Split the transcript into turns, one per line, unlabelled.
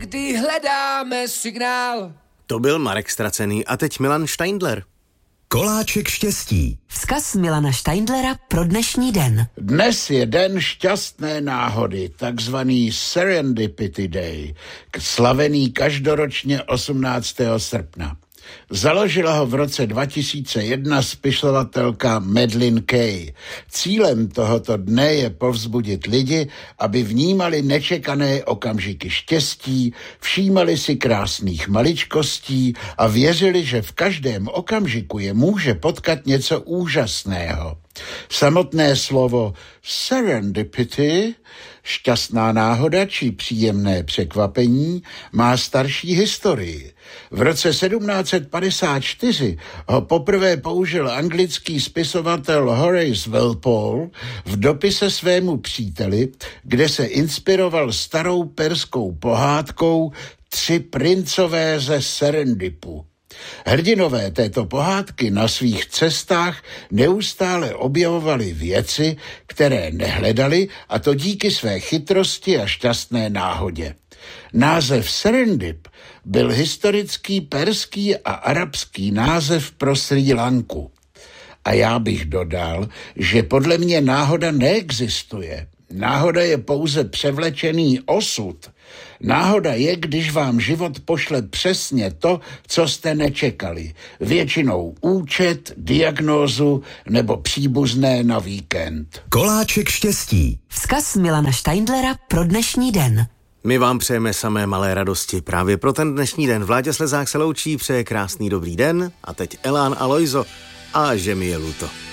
Kdy hledáme signál.
To byl Marek Stracený a teď Milan Steindler.
Koláček štěstí.
Vzkaz Milana Steindlera pro dnešní den.
Dnes je den šťastné náhody, takzvaný Serendipity Day, slavený každoročně 18. srpna. Založila ho v roce 2001 spisovatelka Madeleine Kay. Cílem tohoto dne je povzbudit lidi, aby vnímali nečekané okamžiky štěstí, všímali si krásných maličkostí a věřili, že v každém okamžiku je může potkat něco úžasného. Samotné slovo serendipity, šťastná náhoda či příjemné překvapení, má starší historii. V roce 1754 ho poprvé použil anglický spisovatel Horace Walpole v dopise svému příteli, kde se inspiroval starou perskou pohádkou Tři princové ze Serendipu. Hrdinové této pohádky na svých cestách neustále objevovali věci, které nehledali, a to díky své chytrosti a šťastné náhodě. Název Serendip byl historický perský a arabský název pro Srí Lanku. A já bych dodal, že podle mě náhoda neexistuje. Náhoda je pouze převlečený osud. Náhoda je, když vám život pošle přesně to, co jste nečekali. Většinou účet, diagnózu nebo příbuzné na víkend.
Koláček štěstí.
Vzkaz Milana Steindlera pro dnešní den.
My vám přejeme samé malé radosti. Právě pro ten dnešní den Vláďa Slezák se loučí, přeje krásný dobrý den a teď Elán a Lojzo a že mi je luto.